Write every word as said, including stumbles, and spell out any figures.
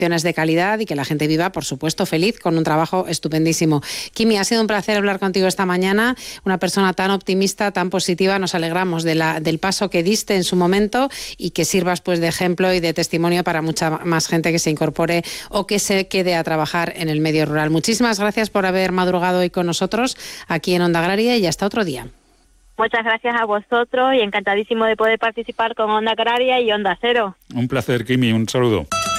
de calidad y que la gente viva, por supuesto, feliz, con un trabajo estupendísimo. Kimi, ha sido un placer hablar contigo esta mañana, una persona tan optimista, tan positiva. Nos alegramos de la, del paso que diste en su momento y que sirvas pues de ejemplo y de testimonio para mucha más gente que se incorpore o que se quede a trabajar en el medio rural. Muchísimas gracias por haber madrugado hoy con nosotros aquí en Onda Agraria y hasta otro día. Muchas gracias a vosotros y encantadísimo de poder participar con Onda Agraria y Onda Cero. Un placer, Kimi, un saludo.